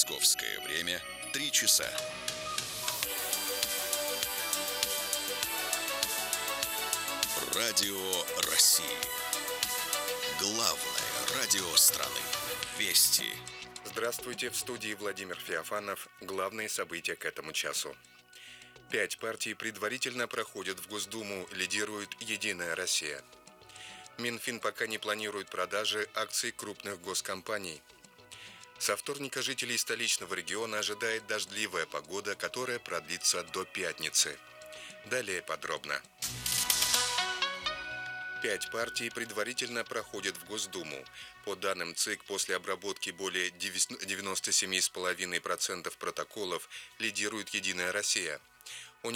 Московское время 3 часа. Радио России. Главное радио страны. Вести. Здравствуйте, в студии Владимир Феофанов. Главные события к этому часу. 5 партий предварительно проходят в Госдуму, лидирует «Единая Россия». Минфин пока не планирует продажи акций крупных госкомпаний. Со вторника жителей столичного региона ожидает дождливая погода, которая продлится до пятницы. Далее подробно. 5 партий предварительно проходят в Госдуму. По данным ЦИК, после обработки более 97,5% протоколов лидирует «Единая Россия».